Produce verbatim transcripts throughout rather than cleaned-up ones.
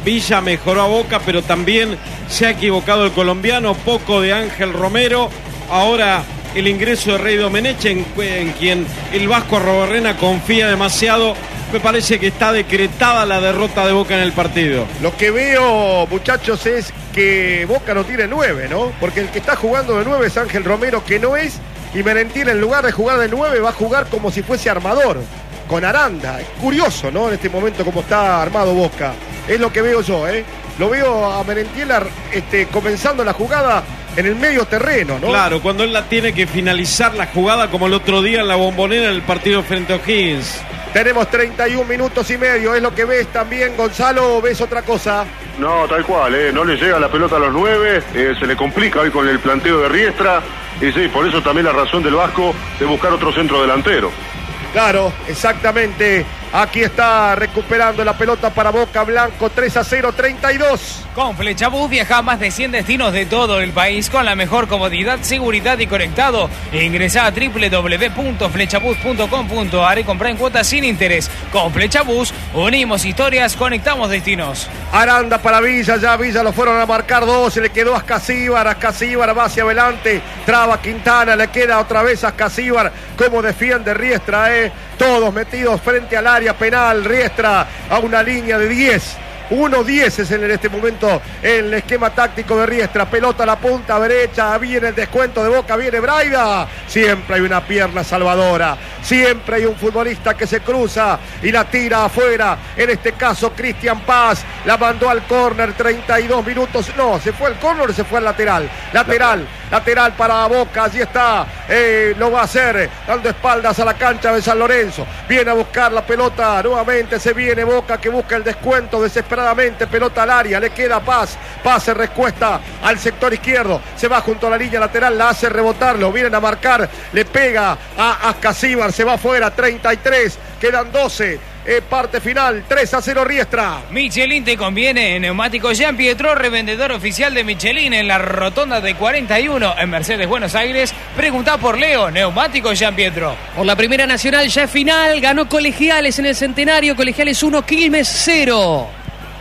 Villa mejoró a Boca, pero también se ha equivocado el colombiano, poco de Ángel Romero. Ahora el ingreso de Rey Domenech, en, en quien el Vasco Arrobarrena confía demasiado. Me parece que está decretada la derrota de Boca en el partido. Lo que veo, muchachos, es que Boca no tiene nueve, ¿no? Porque el que está jugando de nueve es Ángel Romero, que no es, y Merentiel en lugar de jugar de nueve va a jugar como si fuese armador, con Aranda. Es curioso, ¿no? En este momento como está armado Boca. Es lo que veo yo, ¿eh? Lo veo a Merentiel este, comenzando la jugada en el medio terreno, ¿no? Claro, cuando él la tiene que finalizar la jugada, como el otro día en la Bombonera en el partido frente a O'Higgins. Tenemos treinta y un minutos y medio, ¿es lo que ves también, Gonzalo, o ves otra cosa? No, tal cual, ¿eh? No le llega la pelota a los nueve, eh, se le complica hoy con el planteo de Riestra, y sí, por eso también la razón del Vasco de buscar otro centro delantero. Claro, exactamente. Aquí está recuperando la pelota para Boca Blanco, tres a cero, treinta y dos. Con Flechabús viaja a más de cien destinos de todo el país con la mejor comodidad, seguridad y conectado. Ingresá a doble u doble u doble u punto flechabús punto com punto a r y comprá en cuotas sin interés. Con Flechabús unimos historias, conectamos destinos. Aranda para Villa, ya Villa lo fueron a marcar dos, se le quedó a Ascasíbar, Ascasíbar va hacia adelante, traba Quintana, le queda otra vez a Ascasíbar, como defiende Riestra, eh. Todos metidos frente al área penal, Riestra a una línea de diez. uno diez es en este momento el esquema táctico de Riestra. Pelota a la punta derecha, viene el descuento de Boca, viene Braida. Siempre hay una pierna salvadora, siempre hay un futbolista que se cruza y la tira afuera. En este caso Cristian Paz la mandó al córner, treinta y dos minutos. No, se fue al córner, se fue al lateral. Lateral, lateral para Boca, allí está. Eh, lo va a hacer, dando espaldas a la cancha de San Lorenzo. Viene a buscar la pelota, nuevamente se viene Boca que busca el descuento desesperado. Pelota al área, le queda Paz, Paz se respuesta al sector izquierdo, se va junto a la línea lateral, la hace rebotar, lo vienen a marcar, le pega a Ascasíbar, se va afuera, treinta y tres, quedan doce. Eh, parte final, tres a cero Riestra. Michelin te conviene. Neumáticos Jean Pietro, revendedor oficial de Michelin en la rotonda de cuarenta y uno en Mercedes, Buenos Aires. Preguntá por Leo, Neumáticos Jean Pietro. Por la Primera Nacional ya es final, ganó Colegiales en el Centenario, Colegiales uno, Quilmes cero.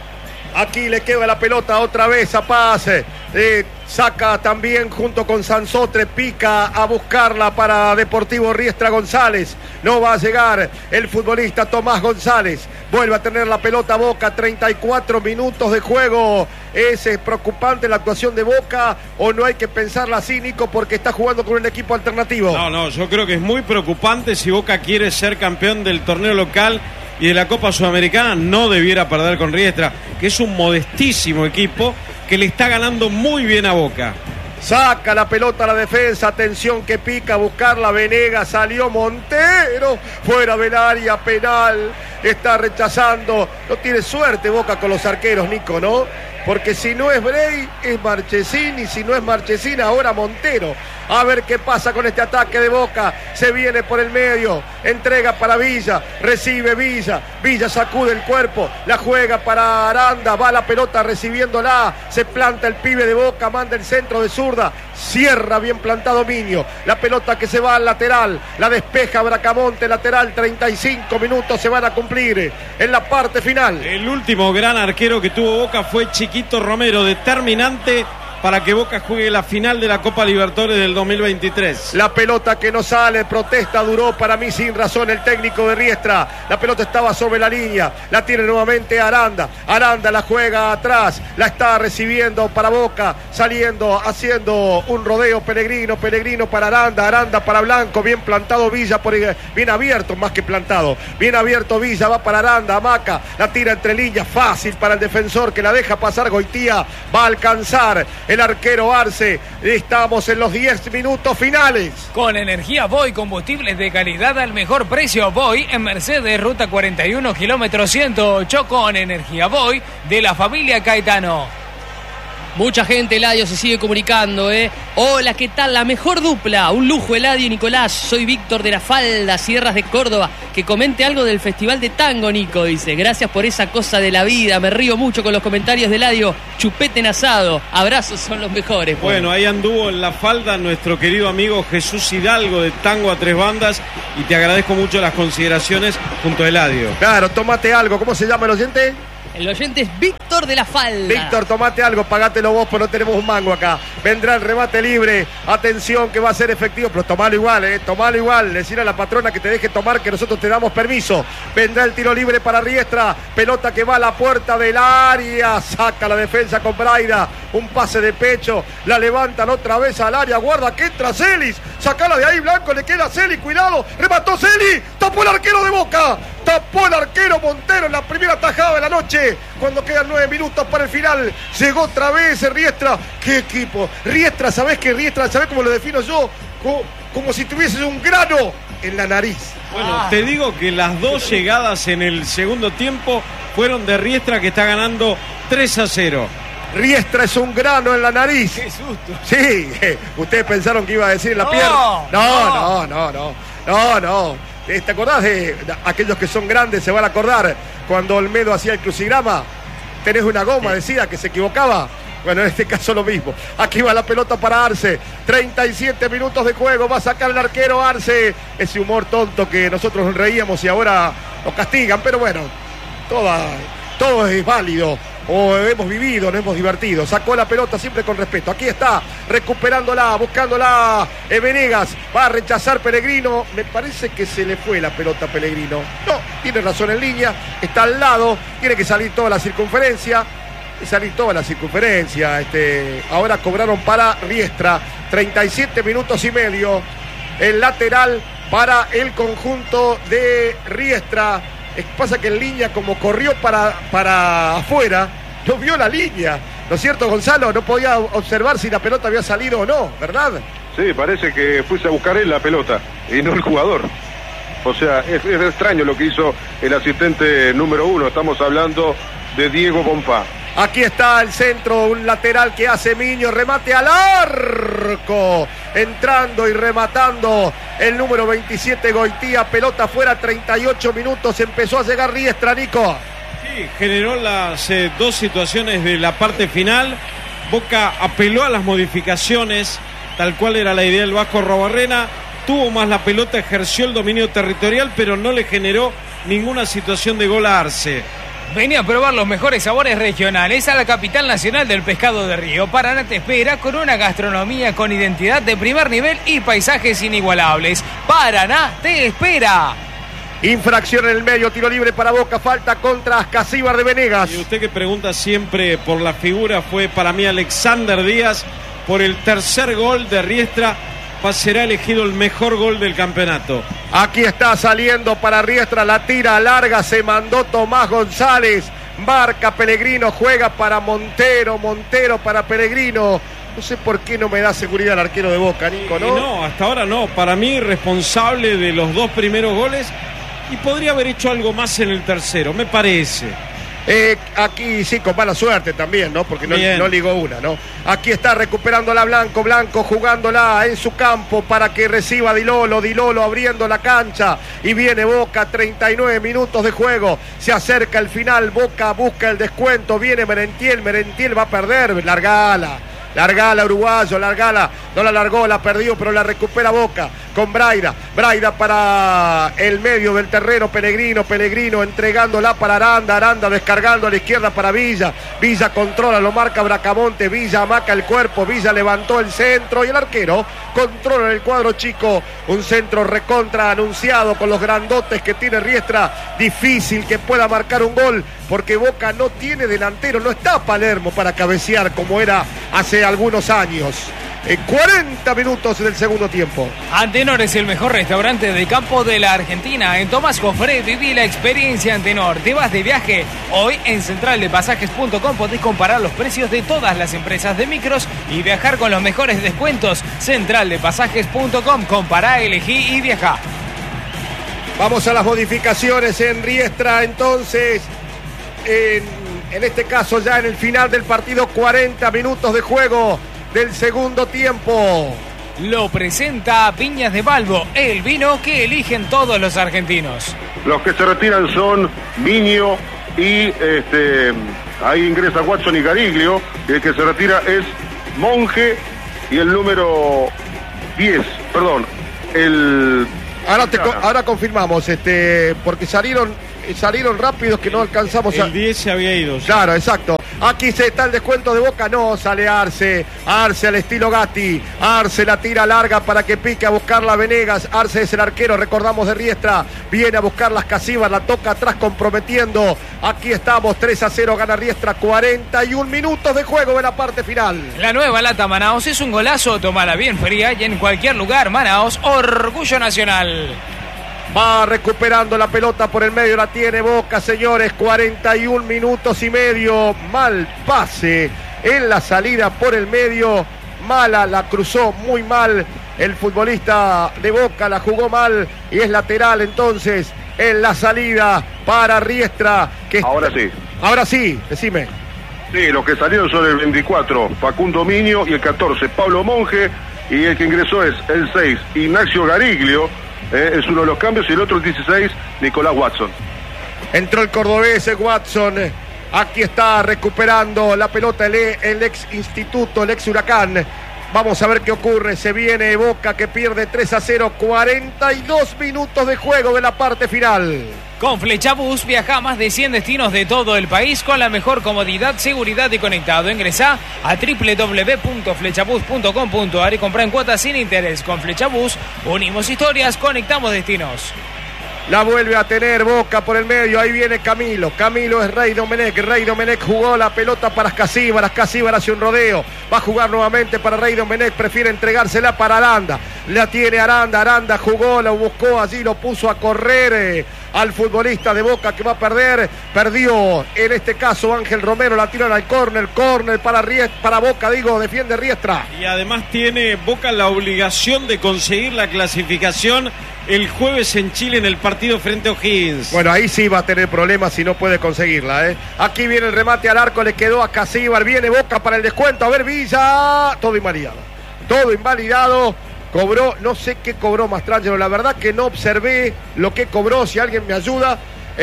Aquí le queda la pelota otra vez a Paz. Eh, saca también junto con Sansotre, pica a buscarla para Deportivo Riestra González. No va a llegar el futbolista Tomás González. Vuelve a tener la pelota Boca, treinta y cuatro minutos de juego. ¿Es eh, preocupante la actuación de Boca o no hay que pensarla así, Nico, porque está jugando con un equipo alternativo? No, no, yo creo que es muy preocupante. Si Boca quiere ser campeón del torneo local y de la Copa Sudamericana, no debiera perder con Riestra, que es un modestísimo equipo que le está ganando muy bien a Boca. Saca la pelota a la defensa, atención que pica a buscarla Venegas, salió Montero, fuera del área penal, está rechazando, no tiene suerte Boca con los arqueros, Nico, ¿no? Porque si no es Bray, es Marchesín, y si no es Marchesín, ahora Montero. A ver qué pasa con este ataque de Boca. Se viene por el medio, entrega para Villa, recibe Villa, Villa sacude el cuerpo, la juega para Aranda, va la pelota recibiéndola, se planta el pibe de Boca, manda el centro de zurda, cierra bien plantado Miño, la pelota que se va al lateral, la despeja Bracamonte, lateral, treinta y cinco minutos se van a cumplir en la parte final. El último gran arquero que tuvo Boca fue Chiquito Romero, determinante para que Boca juegue la final de la Copa Libertadores del dos mil veintitrés. La pelota que no sale, protesta, duró para mí sin razón el técnico de Riestra. La pelota estaba sobre la línea, la tiene nuevamente Aranda. Aranda la juega atrás, la está recibiendo para Boca, saliendo, haciendo un rodeo Pellegrino, Pellegrino para Aranda, Aranda para Blanco, bien plantado Villa, por, bien abierto más que plantado, bien abierto Villa, va para Aranda, Amaca, la tira entre líneas, fácil para el defensor que la deja pasar Goitía, va a alcanzar el arquero Arce. Estamos en los diez minutos finales. Con energía Voy, combustibles de calidad al mejor precio. Voy en Mercedes, ruta cuarenta y uno, kilómetro ciento ocho. Con energía Voy de la familia Caetano. Mucha gente, Eladio, se sigue comunicando, ¿eh? Hola, ¿qué tal? La mejor dupla. Un lujo, Eladio y Nicolás. Soy Víctor de la Falda, Sierras de Córdoba. Que comente algo del Festival de Tango, Nico, dice. Gracias por esa cosa de la vida. Me río mucho con los comentarios de Eladio. Chupete en asado. Abrazos, son los mejores. Bueno, ahí anduvo en la Falda nuestro querido amigo Jesús Hidalgo de Tango a Tres Bandas. Y te agradezco mucho las consideraciones junto a Eladio. Claro, tómate algo. ¿Cómo se llama el oyente? El oyente es Víctor de la Falda. Víctor, tomate algo, pagátelo vos, pues no tenemos un mango acá. Vendrá el remate libre. Atención que va a ser efectivo, pero tomalo igual, eh. Tomalo igual. Decir a la patrona que te deje tomar, que nosotros te damos permiso. Vendrá el tiro libre para Riestra. Pelota que va a la puerta del área. Saca la defensa con Braida. Un pase de pecho. La levantan otra vez al área. Guarda que entra Celis. Sacala de ahí, Blanco. Le queda a Celis. Cuidado. Remató Celis. Tapó el arquero de Boca. Tapó el arquero Montero en la primera tajada de la noche. Cuando quedan nueve minutos para el final. Llegó otra vez Riestra. ¡Qué equipo! Riestra, ¿sabés qué Riestra? ¿Sabés cómo lo defino yo? Como, como si tuvieses un grano en la nariz. Bueno, ah. te digo que las dos llegadas en el segundo tiempo fueron de Riestra, que está ganando tres a cero. Riestra es un grano en la nariz. ¡Qué susto! Sí, ustedes pensaron que iba a decir en la no, pierna. No, no, no, no, no, no, no. ¿Te acordás de aquellos que son grandes? Se van a acordar cuando Olmedo hacía el crucigrama. Tenés una goma, decía que se equivocaba. Bueno, en este caso lo mismo. Aquí va la pelota para Arce. treinta y siete minutos de juego. Va a sacar el arquero Arce. Ese humor tonto que nosotros nos reíamos y ahora nos castigan. Pero bueno, toda, todo es válido. O hemos vivido, nos hemos divertido. Sacó la pelota siempre con respeto. Aquí está, recuperándola, buscándola. Eh, Venegas va a rechazar Pellegrino. Me parece que se le fue la pelota a Pellegrino. No, tiene razón en línea. Está al lado. Tiene que salir toda la circunferencia. Y salir toda la circunferencia. Este, ahora cobraron para Riestra. treinta y siete minutos y medio. El lateral para el conjunto de Riestra. Es que pasa que en línea, como corrió para, para afuera, no vio la línea. ¿No es cierto, Gonzalo? No podía observar si la pelota había salido o no, ¿verdad? Sí, parece que fuese a buscar él la pelota y no el jugador. O sea, es, es extraño lo que hizo el asistente número uno. Estamos hablando de Diego Bonfá. Aquí está el centro, un lateral que hace Miño, remate al arco, entrando y rematando el número veintisiete Goitía, pelota fuera, treinta y ocho minutos, empezó a llegar Riestra, Nico. Sí, generó las eh, dos situaciones de la parte final. Boca apeló a las modificaciones, tal cual era la idea del Vasco Arrobarrena, tuvo más la pelota, ejerció el dominio territorial, pero no le generó ninguna situación de gol a Arce. Venía a probar los mejores sabores regionales a la capital nacional del pescado de río. Paraná te espera con una gastronomía con identidad de primer nivel y paisajes inigualables. Paraná te espera. Infracción en el medio, tiro libre para Boca, falta contra Ascasíbar de Venegas. Y usted que pregunta siempre por la figura, fue para mí Alexander Díaz. Por el tercer gol de Riestra será elegido el mejor gol del campeonato. Aquí está saliendo para Riestra, la tira larga, se mandó Tomás González, marca Pellegrino, juega para Montero, Montero para Pellegrino. No sé por qué no me da seguridad el arquero de Boca, Nico, ¿no? No, hasta ahora no. Para mí, responsable de los dos primeros goles y podría haber hecho algo más en el tercero, me parece. Eh, aquí sí, con mala suerte también, ¿no? Porque no, no ligó una, ¿no? Aquí está recuperándola Blanco, Blanco jugándola en su campo para que reciba Dilolo, Dilolo abriendo la cancha y viene Boca, treinta y nueve minutos de juego, se acerca el final, Boca busca el descuento, viene Merentiel, Merentiel va a perder, largala. Largala, uruguayo, largala, no la largó, la perdió, pero la recupera Boca con Braida, Braida para el medio del terreno, Pellegrino, Pellegrino entregándola para Aranda, Aranda descargando a la izquierda para Villa, Villa controla, lo marca Bracamonte, Villa amaca el cuerpo, Villa levantó el centro y el arquero controla el cuadro chico, un centro recontra anunciado con los grandotes que tiene Riestra, difícil que pueda marcar un gol, porque Boca no tiene delantero, no está Palermo para cabecear como era hace algunos años. En cuarenta minutos del segundo tiempo. Antenor es el mejor restaurante de campo de la Argentina. En Tomás Jofré viví la experiencia Antenor. Te vas de viaje. Hoy en central de pasajes punto com podés comparar los precios de todas las empresas de micros y viajar con los mejores descuentos. central de pasajes punto com. Compará, elegí y viajá. Vamos a las modificaciones en Riestra entonces. En, en este caso ya en el final del partido, cuarenta minutos de juego del segundo tiempo. Lo presenta Viñas de Balbo, el vino que eligen todos los argentinos. Los que se retiran son Miño y este, ahí ingresa Watson y Cariglio. El que se retira es Monje y el número diez, perdón, el... Ahora, te, ahora confirmamos, este, porque salieron salieron rápidos que no alcanzamos a... El diez se había ido. Claro, exacto. Aquí se está el descuento de Boca. No, sale Arce. Arce al estilo Gatti. Arce la tira larga para que pique a buscarla Venegas. Arce es el arquero, recordamos, de Riestra. Viene a buscar las Casivas, la toca atrás comprometiendo. Aquí estamos, tres a cero gana Riestra. cuarenta y un minutos de juego de la parte final. La nueva lata Manaos es un golazo. Tómala bien fría y en cualquier lugar. Manaos, orgullo nacional. Va recuperando la pelota por el medio, la tiene Boca, señores, cuarenta y un minutos y medio. Mal pase en la salida por el medio. Mala, la cruzó muy mal el futbolista de Boca, la jugó mal y es lateral entonces en la salida para Riestra. Que Ahora sí. Ahora sí, decime. Sí, los que salieron son el veinticuatro, Facundo Miño, y el catorce, Pablo Monge, y el que ingresó es el seis, Ignacio Gariglio. Eh, es uno de los cambios, y el otro, el dieciséis, Nicolás Watson. Entró el cordobés Watson. Aquí está recuperando la pelota el, el ex instituto, el ex Huracán. Vamos a ver qué ocurre. Se viene Boca que pierde tres a cero. cuarenta y dos minutos de juego de la parte final. Con Flechabús viaja a más de cien destinos de todo el país con la mejor comodidad, seguridad y conectado. Ingresá a doble u doble u doble u punto flechabús punto com punto a r y comprá en cuotas sin interés. Con Flechabús unimos historias, conectamos destinos. La vuelve a tener Boca por el medio. Ahí viene Camilo. Camilo es Rey Domenech. Rey Domenech jugó la pelota para Ascasíbar. Ascasíbar hace un rodeo. Va a jugar nuevamente para Rey Domenech. Prefiere entregársela para Aranda. La tiene Aranda. Aranda jugó, lo buscó allí, lo puso a correr eh, al futbolista de Boca que va a perder. Perdió en este caso Ángel Romero. La tiran al córner. Córner para, para Boca, digo, defiende Riestra. Y además tiene Boca la obligación de conseguir la clasificación el jueves en Chile en el partido frente a O'Higgins. Bueno, ahí sí va a tener problemas si no puede conseguirla, ¿eh? Aquí viene el remate al arco, le quedó a Ascasíbar, viene Boca para el descuento, a ver Villa, todo invalidado, todo invalidado, cobró, no sé qué cobró Mastrangelo, la verdad que no observé lo que cobró, si alguien me ayuda,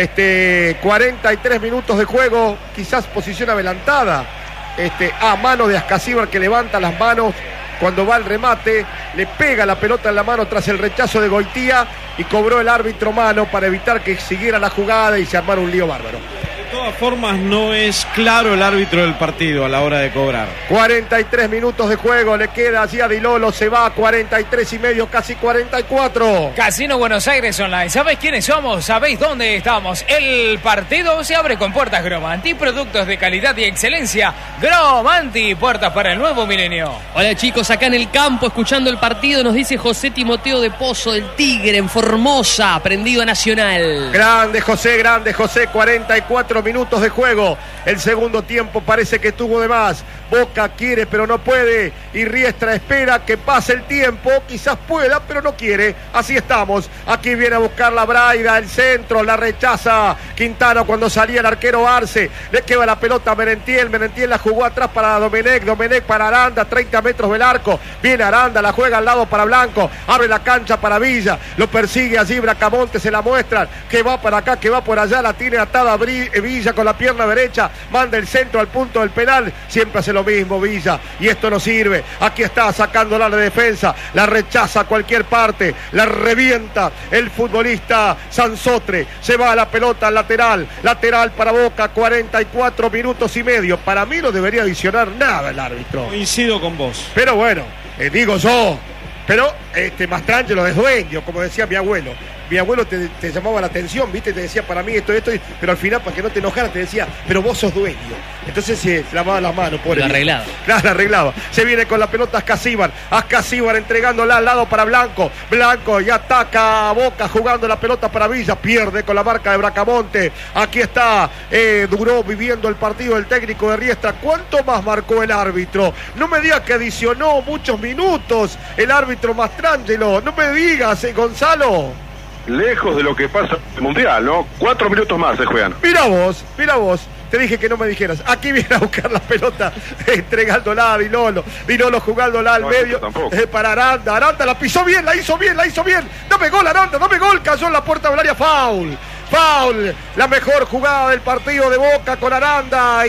este, cuarenta y tres minutos de juego, quizás posición adelantada, este, a mano de Ascasíbar que levanta las manos. Cuando va el remate, le pega la pelota en la mano tras el rechazo de Goitía y cobró el árbitro mano para evitar que siguiera la jugada y se armara un lío bárbaro. De todas formas, no es claro el árbitro del partido a la hora de cobrar. cuarenta y tres minutos de juego, le queda allí a Di Lolo, se va a cuarenta y tres y medio, casi cuarenta y cuatro. Casino Buenos Aires Online. ¿Sabéis quiénes somos? ¿Sabéis dónde estamos? El partido se abre con puertas Gromanti, productos de calidad y excelencia. Gromanti, puertas para el nuevo milenio. Hola chicos, acá en el campo escuchando el partido nos dice José Timoteo de Pozo del Tigre en Formosa, prendido a Nacional. Grande José, grande José, cuarenta y cuatro minutos de juego. El segundo tiempo parece que tuvo de más. Boca quiere pero no puede y Riestra espera que pase el tiempo, quizás pueda pero no quiere. Así estamos, aquí viene a buscar la Braida, el centro, la rechaza Quintana cuando salía el arquero Arce, le queda la pelota a Merentiel, Merentiel la jugó atrás para Domenech, Domenech para Aranda, treinta metros del arco, viene Aranda, la juega al lado para Blanco, abre la cancha para Villa, lo persigue allí Bracamonte, se la muestran, que va para acá, que va por allá, la tiene atada Villa con la pierna derecha, manda el centro al punto del penal, siempre hace lo mismo Villa, y esto no sirve, aquí está sacándola de defensa, la rechaza a cualquier parte, la revienta el futbolista Sansotre, se va a la pelota al lateral, lateral para Boca, cuarenta y cuatro minutos y medio, para mí no debería adicionar nada el árbitro. Coincido con vos. Pero bueno, eh, digo yo, pero este Mastrangelo es dueño, como decía mi abuelo. Mi abuelo te, te llamaba la atención, ¿viste? Te decía para mí esto, esto, pero al final, para que no te enojaras, te decía, pero vos sos dueño. Entonces se eh, lavaba las manos, pobre. Lo arreglaba. Claro, lo arreglaba. Se viene con la pelota Ascasíbar. Ascasíbar entregándola al lado para Blanco. Blanco y ataca a Boca jugando la pelota para Villa. Pierde con la marca de Bracamonte. Aquí está, eh, duró viviendo el partido el técnico de Riestra. ¿Cuánto más marcó el árbitro? No me digas que adicionó muchos minutos el árbitro Mastrangelo. No me digas, eh, Gonzalo. Lejos de lo que pasa en el Mundial, ¿no? Cuatro minutos más se juegan. Mira vos, mira vos. Te dije que no me dijeras. Aquí viene a buscar la pelota, entregándola a Di Lolo. Di Lolo jugándola al no, medio eh, para Aranda. Aranda la pisó bien, la hizo bien, la hizo bien. Dame gol, Aranda, dame gol. Cayó en la puerta del área, foul. Foul. La mejor jugada del partido de Boca con Aranda.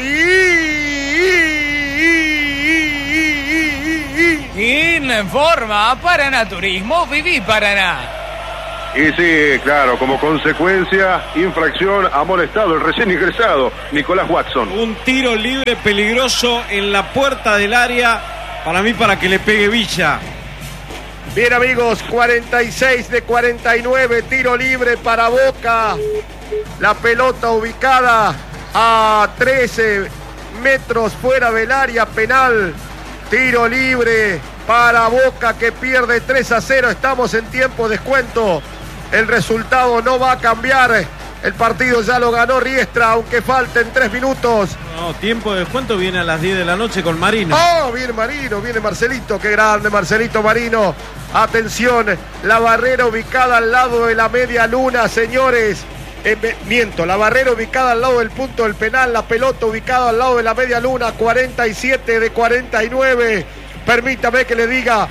Y... Informa Paraná Turismo, viví Paraná. Y sí, claro, como consecuencia, infracción, ha molestado el recién ingresado Nicolás Watson. Un tiro libre peligroso en la puerta del área, para mí para que le pegue Villa. Bien amigos, cuarenta y seis de cuarenta y nueve, tiro libre para Boca. La pelota ubicada a trece metros fuera del área penal. Tiro libre para Boca que pierde tres a cero. Estamos en tiempo de descuento. El resultado no va a cambiar. El partido ya lo ganó Riestra, aunque falten tres minutos. No, tiempo de descuento viene a las diez de la noche con Marino. Oh, viene Marino, viene Marcelito. Qué grande Marcelito Marino. Atención, la barrera ubicada al lado de la media luna, señores. Eh, miento, la barrera ubicada al lado del punto del penal. La pelota ubicada al lado de la media luna. cuarenta y siete de cuarenta y nueve. Permítame que le diga.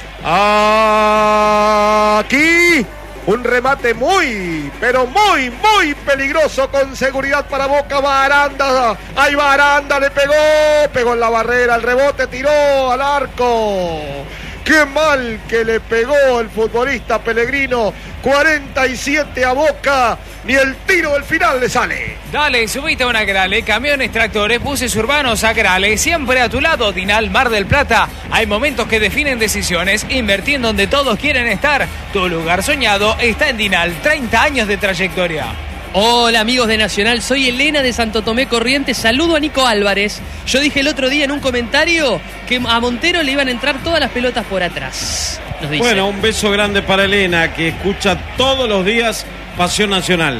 Aquí. Un remate muy, pero muy, muy peligroso con seguridad para Boca. Va Aranda, ahí va Aranda, le pegó, pegó en la barrera, el rebote tiró al arco. Qué mal que le pegó el futbolista Pellegrino. cuarenta y siete a Boca, ni el tiro del final le sale. Dale, subite a una Grale, camiones, tractores, buses urbanos a Grale, siempre a tu lado, Dinal Mar del Plata. Hay momentos que definen decisiones, invertir donde todos quieren estar. Tu lugar soñado está en Dinal, treinta años de trayectoria. Hola amigos de Nacional, soy Elena de Santo Tomé Corrientes, saludo a Nico Álvarez. Yo dije el otro día en un comentario que a Montero le iban a entrar todas las pelotas por atrás. Nos dice. Bueno, un beso grande para Elena, que escucha todos los días Pasión Nacional.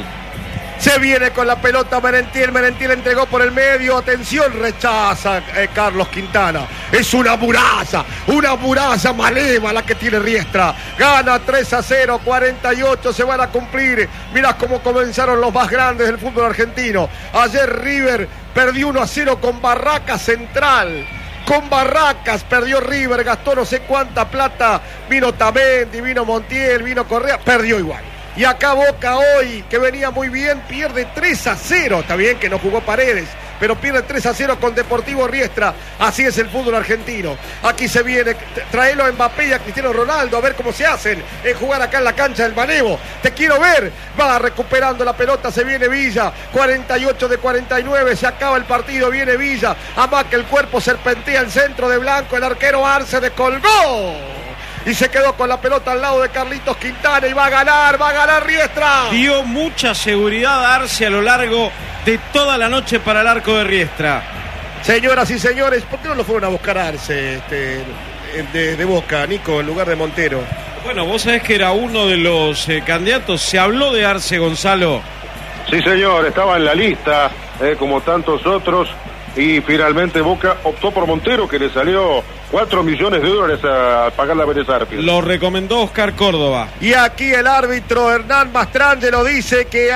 Se viene con la pelota Merentiel, Merentiel entregó por el medio, atención, rechaza eh, Carlos Quintana. Es una muralla, una muralla maleva la que tiene Riestra. Gana tres a cero, cuarenta y ocho se van a cumplir. Mirá cómo comenzaron los más grandes del fútbol argentino. Ayer River perdió uno a cero con Barracas Central. Con Barracas perdió River, gastó no sé cuánta plata. Vino Tamendi, vino Montiel, vino Correa, perdió igual. Y acá Boca hoy, que venía muy bien, pierde tres a cero. Está bien que no jugó Paredes, pero pierde tres a cero con Deportivo Riestra. Así es el fútbol argentino. Aquí se viene, traelo a Mbappé y a Cristiano Ronaldo a ver cómo se hacen en jugar acá en la cancha del Manevo. Te quiero ver. Va recuperando la pelota, se viene Villa. cuarenta y ocho de cuarenta y nueve, se acaba el partido, viene Villa. Amaca el cuerpo, serpentea el centro de Blanco. El arquero Arce descolgó. Y se quedó con la pelota al lado de Carlitos Quintana y va a ganar, va a ganar Riestra. Dio mucha seguridad a Arce a lo largo de toda la noche para el arco de Riestra. Señoras y señores, ¿por qué no lo fueron a buscar a Arce este, de, de Boca, Nico, en lugar de Montero? Bueno, vos sabés que era uno de los eh, candidatos. Se habló de Arce, Gonzalo. Sí, señor, estaba en la lista, eh, como tantos otros. Y finalmente Boca optó por Montero, que le salió cuatro millones de dólares a pagar la Vélez Arfield. Lo recomendó Oscar Córdoba. Y aquí el árbitro Hernán Mastrangelo dice que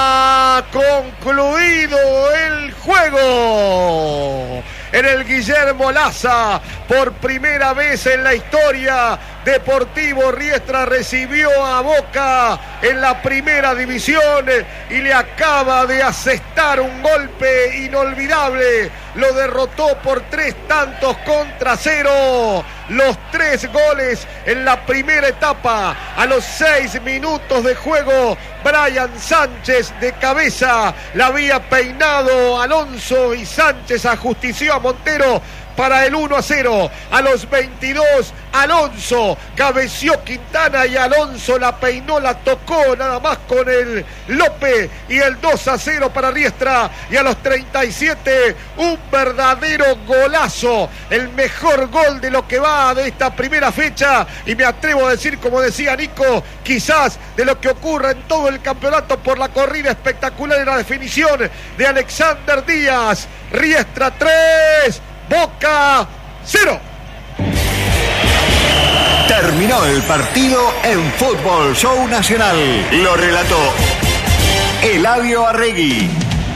ha concluido el juego. En el Guillermo Laza, por primera vez en la historia, Deportivo Riestra recibió a Boca en la primera división y le acaba de asestar un golpe inolvidable. Lo derrotó por tres tantos contra cero. Los tres goles en la primera etapa. A los seis minutos de juego, Brian Sánchez de cabeza la había peinado Alonso y Sánchez ajustició a Montero para el uno a cero. A los veintidós, Alonso cabeció Quintana y Alonso la peinó, la tocó nada más con el López y el dos a cero para Riestra. Y a los treinta y siete, un verdadero golazo, el mejor gol de lo que va de esta primera fecha, y me atrevo a decir, como decía Nico, quizás de lo que ocurra en todo el campeonato por la corrida espectacular en la definición de Alexander Díaz. Riestra tres, Boca cero. Terminó el partido en Fútbol Show Nacional. Lo relató Eladio Arregui.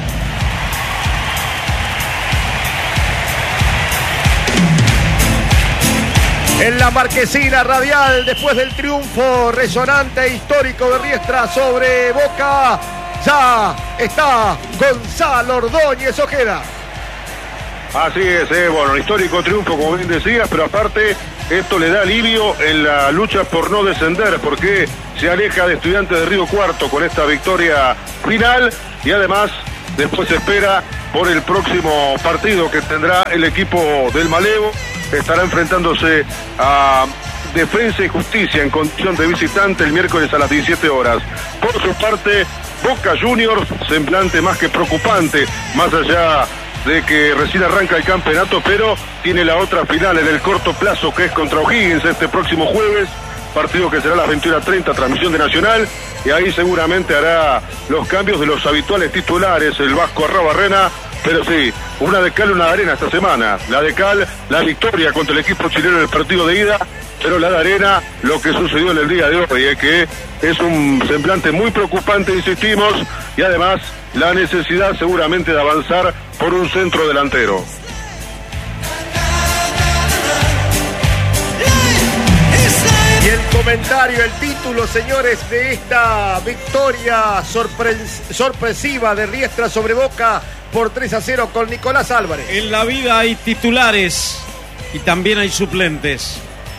En la marquesina radial, después del triunfo resonante e histórico de Riestra sobre Boca, ya está Gonzalo Ordóñez Ojeda. Así es, eh, bueno, histórico triunfo, como bien decías, pero aparte esto le da alivio en la lucha por no descender, porque se aleja de Estudiantes de Río Cuarto con esta victoria final y además después se espera por el próximo partido que tendrá el equipo del Malevo. Estará enfrentándose a Defensa y Justicia en condición de visitante el miércoles a las diecisiete horas. Por su parte, Boca Juniors, semblante más que preocupante, más allá de que recién arranca el campeonato, pero tiene la otra final en el corto plazo, que es contra O'Higgins este próximo jueves, partido que será a las veintiuna treinta, transmisión de Nacional, y ahí seguramente hará los cambios de los habituales titulares, el Vasco Arrobarrena, pero sí, una de cal, una de arena esta semana. La de cal, la victoria contra el equipo chileno en el partido de ida, pero la de arena, lo que sucedió en el día de hoy, es que es un semblante muy preocupante, insistimos, y además la necesidad seguramente de avanzar por un centro delantero. Y el comentario, el título, señores, de esta victoria sorpre- sorpresiva de Riestra sobre Boca por tres a cero con Nicolás Álvarez. En la vida hay titulares y también hay suplentes.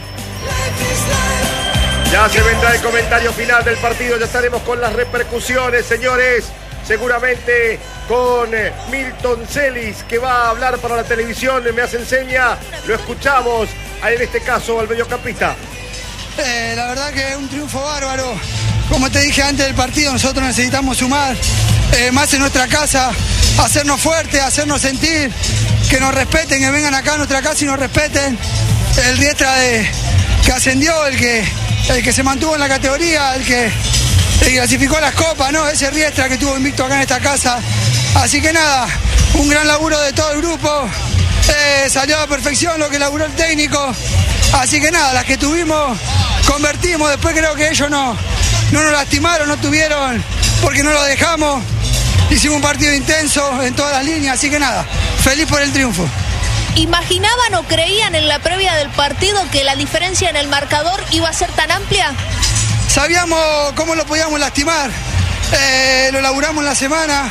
Ya se vendrá el comentario final del partido, ya estaremos con las repercusiones, señores. Seguramente con eh, Milton Celis, que va a hablar para la televisión, me hace enseña, lo escuchamos, en este caso al mediocampista. Eh, la verdad que es un triunfo bárbaro. Como te dije antes del partido, nosotros necesitamos sumar eh, más en nuestra casa, hacernos fuertes, hacernos sentir, que nos respeten, que vengan acá a nuestra casa y nos respeten. El Riestra de, que ascendió, el que, el que se mantuvo en la categoría, el que, el que clasificó las copas, ¿no? Ese Riestra que estuvo invicto acá en esta casa. Así que nada, un gran laburo de todo el grupo. Eh, salió a la perfección lo que laburó el técnico. Así que nada, las que tuvimos, convertimos. Después creo que ellos no, no nos lastimaron, no tuvieron, porque no lo dejamos. Hicimos un partido intenso en todas las líneas, así que nada, feliz por el triunfo. ¿Imaginaban o creían en la previa del partido que la diferencia en el marcador iba a ser tan amplia? Sabíamos cómo lo podíamos lastimar, eh, lo laburamos en la semana.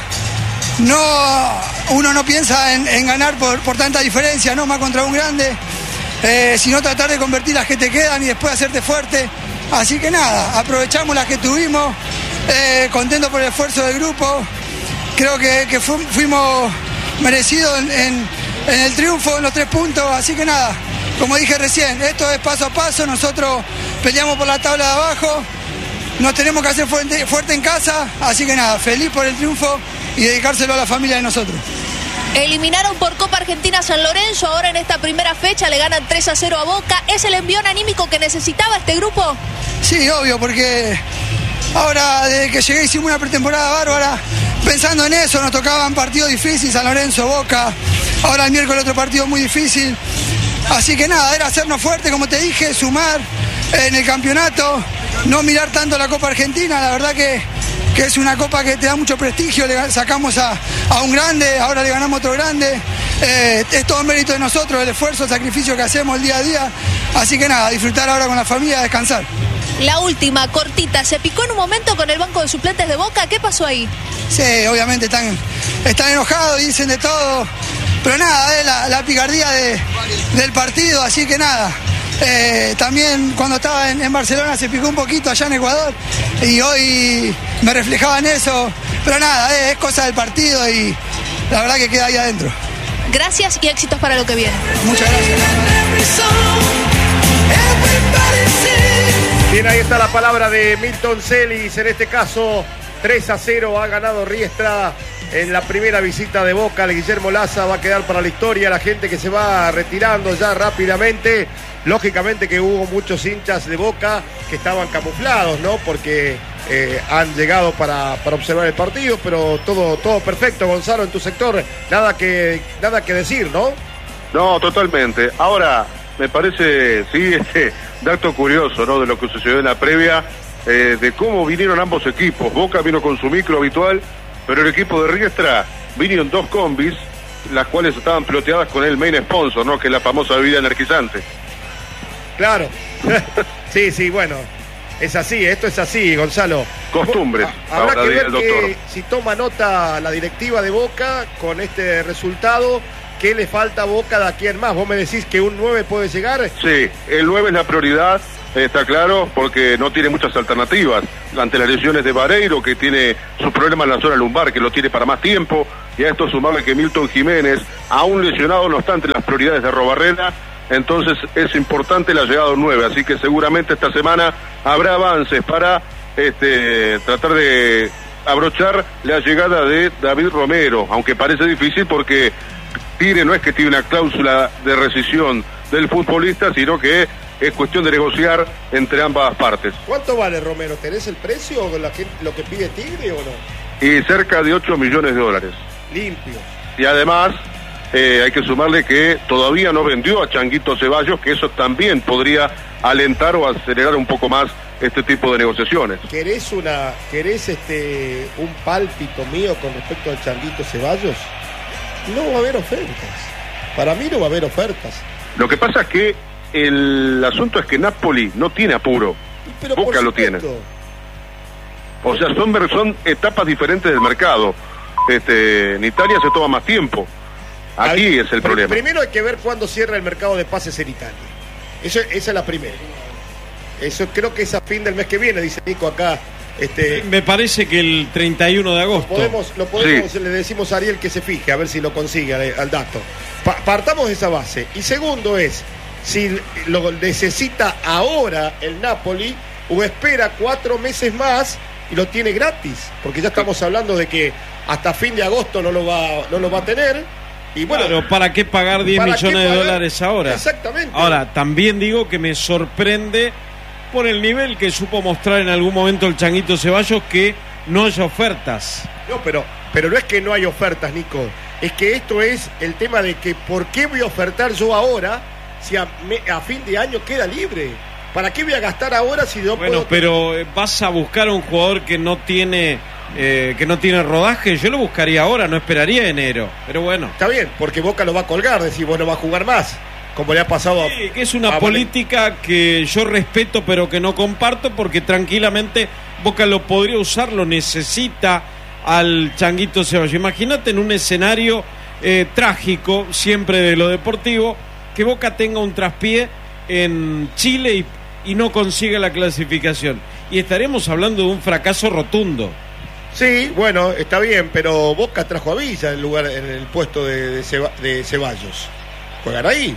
No, uno no piensa en, en ganar por, por tanta diferencia, no más contra un grande. Eh, sino tratar de convertir las que te quedan y después hacerte fuerte. Así que nada, aprovechamos las que tuvimos, eh, contento por el esfuerzo del grupo. Creo que, que fu- fuimos merecidos en, en, en el triunfo, en los tres puntos. Así que nada, como dije recién, esto es paso a paso. Nosotros peleamos por la tabla de abajo, nos tenemos que hacer fuerte, fuerte en casa. Así que nada, feliz por el triunfo y dedicárselo a la familia de nosotros. Eliminaron por Copa Argentina a San Lorenzo, ahora en esta primera fecha le ganan tres a cero a Boca. ¿Es el envión anímico que necesitaba este grupo? Sí, obvio, porque ahora desde que llegué hicimos una pretemporada bárbara. Pensando en eso, nos tocaban partidos difíciles, San Lorenzo, Boca. Ahora el miércoles otro partido muy difícil. Así que nada, era hacernos fuertes, como te dije, sumar en el campeonato, no mirar tanto la Copa Argentina. La verdad que, que es una copa que te da mucho prestigio. Le sacamos a, a un grande, ahora le ganamos a otro grande. Eh, es todo mérito de nosotros, el esfuerzo, el sacrificio que hacemos el día a día. Así que nada, disfrutar ahora con la familia, descansar. La última, cortita, ¿se picó en un momento con el banco de suplentes de Boca? ¿Qué pasó ahí? Sí, obviamente están, están enojados y dicen de todo. Pero nada, es la, la picardía de, del partido, así que nada. Eh, también cuando estaba en, en Barcelona se picó un poquito allá en Ecuador y hoy me reflejaba en eso. Pero nada, eh, es cosa del partido y la verdad que queda ahí adentro. Gracias y éxitos para lo que viene. Muchas gracias. Bien, ahí está la palabra de Milton Celis. En este caso, tres a cero ha ganado Riestra en la primera visita de Boca. El Guillermo Laza va a quedar para la historia. La gente que se va retirando ya rápidamente. Lógicamente que hubo muchos hinchas de Boca que estaban camuflados, ¿no? Porque eh, han llegado para, para observar el partido, pero todo, todo perfecto, Gonzalo, en tu sector. Nada que, nada que decir, ¿no? No, totalmente. Ahora, me parece, sí, este dato curioso, ¿no? De lo que sucedió en la previa, eh, de cómo vinieron ambos equipos. Boca vino con su micro habitual, pero el equipo de Riestra vinieron dos combis, las cuales estaban piloteadas con el main sponsor, ¿no? Que es la famosa bebida energizante. Claro. Sí, sí, bueno. Es así, esto es así, Gonzalo. Costumbres. Ah, habrá ahora que diría ver el doctor. que, si toma nota la directiva de Boca con este resultado, ¿qué le falta a Boca de aquí en más? ¿Vos me decís que un nueve puede llegar? Sí, el nueve es la prioridad, está claro, porque no tiene muchas alternativas ante las lesiones de Vareiro, que tiene su problema en la zona lumbar, que lo tiene para más tiempo, y a esto sumarle que Milton Jiménez, aún lesionado, no está entre las prioridades de Arrobarrena. Entonces es importante la llegada de un nueve, así que seguramente esta semana habrá avances para este, tratar de abrochar la llegada de David Romero, aunque parece difícil porque Tigre no es que tiene una cláusula de rescisión del futbolista, sino que es cuestión de negociar entre ambas partes. ¿Cuánto vale Romero? ¿Tenés el precio o la que, lo que pide Tigre o no? Y cerca de ocho millones de dólares. Limpio. Y además eh, hay que sumarle que todavía no vendió a Changuito Ceballos, que eso también podría alentar o acelerar un poco más este tipo de negociaciones. ¿Querés una, querés este un pálpito mío con respecto al Changuito Ceballos? No va a haber ofertas. Para mí no va a haber ofertas. Lo que pasa es que el asunto es que Napoli no tiene apuro. Pero Boca lo tiene. O sea, son, son etapas diferentes del mercado. Este, en Italia se toma más tiempo. Aquí Ay, es el problema. Primero hay que ver cuándo cierra el mercado de pases en Italia. Eso, esa es la primera. Eso creo que es a fin del mes que viene, dice Nico acá. Este, Me parece que el treinta y uno de agosto. Lo podemos, lo podemos sí. Le decimos a Ariel que se fije, a ver si lo consigue al, al dato. Pa partamos de esa base. Y segundo es, si lo necesita ahora el Napoli o espera cuatro meses más y lo tiene gratis, porque ya estamos hablando de que hasta fin de agosto no lo va, no lo va a tener. Y bueno, claro, ¿para qué pagar diez millones de dólares ahora? Exactamente. Ahora, también digo que me sorprende por el nivel que supo mostrar en algún momento el Changuito Ceballos, que no haya ofertas. No, pero, pero no es que no hay ofertas, Nico. Es que esto es el tema de que ¿por qué voy a ofertar yo ahora si a, me, a fin de año queda libre? ¿Para qué voy a gastar ahora si no bueno, puedo? Pero eh, vas a buscar a un jugador que no tiene eh, que no tiene rodaje. Yo lo buscaría ahora, no esperaría enero. Pero bueno. Está bien, porque Boca lo va a colgar, decir, bueno, va a jugar más. Como le ha pasado sí, que es una política que yo respeto pero que no comparto, porque tranquilamente Boca lo podría usar, lo necesita al Changuito Ceballos. Imagínate en un escenario eh, trágico, siempre de lo deportivo, que Boca tenga un traspié en Chile y, y no consiga la clasificación, y estaremos hablando de un fracaso rotundo. Sí, bueno, está bien, pero Boca trajo a Villa en, lugar, en el puesto de, de, Ceba, de Ceballos. Juegan ahí.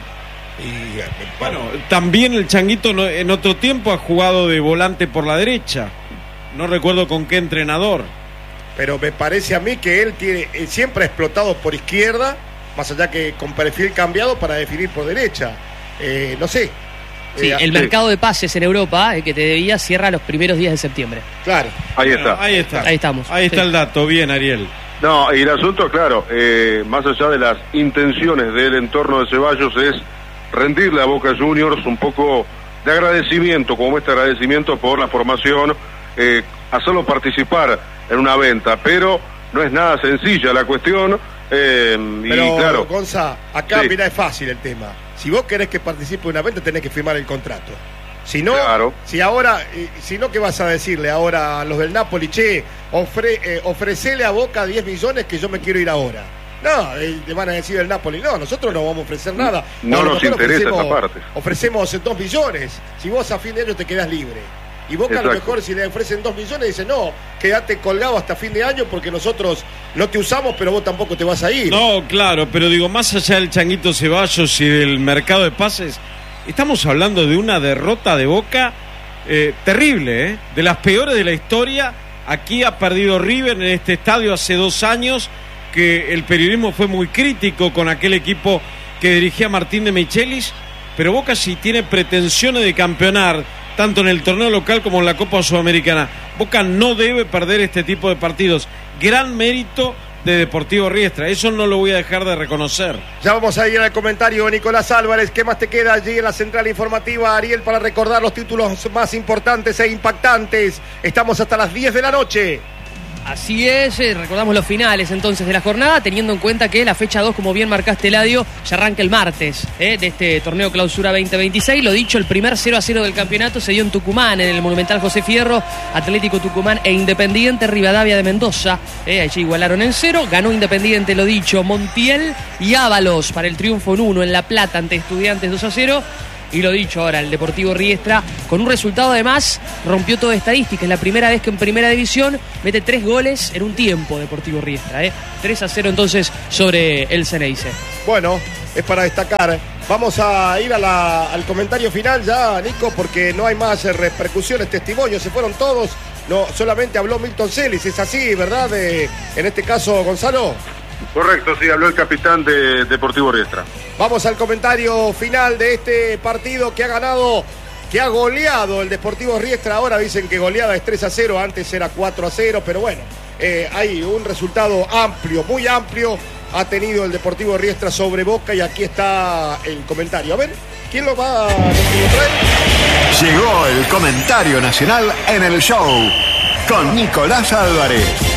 Y, bueno, también el Changuito no, en otro tiempo ha jugado de volante por la derecha. No recuerdo con qué entrenador. Pero me parece a mí que él tiene él siempre ha explotado por izquierda, más allá que con perfil cambiado para definir por derecha. Eh, no sé. Sí, eh, el mercado de pases en Europa, el que te debía, cierra los primeros días de septiembre. Claro. Ahí está. Bueno, ahí está. Ahí estamos. Ahí está sí. el dato. Bien, Ariel. No, y el asunto, claro, eh, más allá de las intenciones del entorno de Ceballos, es rendirle a Boca Juniors un poco de agradecimiento, como este agradecimiento por la formación, eh, hacerlo participar en una venta, pero no es nada sencilla la cuestión. Eh, pero, y claro, Gonza, acá sí. mira, es fácil el tema. Si vos querés que participe en una venta, tenés que firmar el contrato. Si no, claro. si ahora, eh, si no, ¿qué vas a decirle ahora a los del Napoli? Che, ofre, eh, ofrecele a Boca diez millones que yo me quiero ir ahora. No, eh, le van a decir el Napoli, no, nosotros no vamos a ofrecer nada. No nos interesa esa parte. Ofrecemos dos millones, si vos a fin de año te quedás libre. Y Boca Exacto. a lo mejor si le ofrecen dos millones dice, no, quédate colgado hasta fin de año porque nosotros no te usamos, pero vos tampoco te vas a ir. No, claro, pero digo, más allá del Changuito Ceballos y del mercado de pases, estamos hablando de una derrota de Boca eh, terrible, ¿eh? De las peores de la historia. Aquí ha perdido River en este estadio hace dos años, que el periodismo fue muy crítico con aquel equipo que dirigía Martín de Michelis, pero Boca sí tiene pretensiones de campeonar, tanto en el torneo local como en la Copa Sudamericana. Boca no debe perder este tipo de partidos. Gran mérito de Deportivo Riestra, eso no lo voy a dejar de reconocer. Ya vamos a ir al comentario, Nicolás Álvarez. ¿Qué más te queda allí en la central informativa, Ariel, para recordar los títulos más importantes e impactantes? Estamos hasta las diez de la noche. Así es, eh, recordamos los finales entonces de la jornada, teniendo en cuenta que la fecha dos, como bien marcaste, Eladio, ya arranca el martes eh, de este torneo Clausura veinte veintiséis. Lo dicho, el primer cero a cero del campeonato se dio en Tucumán, en el Monumental José Fierro. Atlético Tucumán e Independiente Rivadavia de Mendoza, eh, allí igualaron en cero. Ganó Independiente, lo dicho, Montiel y Ábalos para el triunfo en uno en La Plata ante Estudiantes dos a cero. Y lo dicho ahora, el Deportivo Riestra, con un resultado además, rompió toda estadística. Es la primera vez que en Primera División mete tres goles en un tiempo Deportivo Riestra. ¿eh? tres a cero entonces sobre el Ceneice. Bueno, es para destacar. Vamos a ir a la, al comentario final ya, Nico, porque no hay más repercusiones, testimonios, se fueron todos. No, solamente habló Milton Celis, es así, ¿verdad? De, en este caso, Gonzalo. Correcto, sí, habló el capitán de Deportivo Riestra. Vamos al comentario final de este partido que ha ganado, que ha goleado el Deportivo Riestra. Ahora dicen que goleada es tres a cero, antes era cuatro a cero, pero bueno, eh, hay un resultado amplio, muy amplio ha tenido el Deportivo Riestra sobre Boca y aquí está el comentario. A ver, ¿quién lo va a traer? Llegó el comentario nacional en el show con Nicolás Álvarez.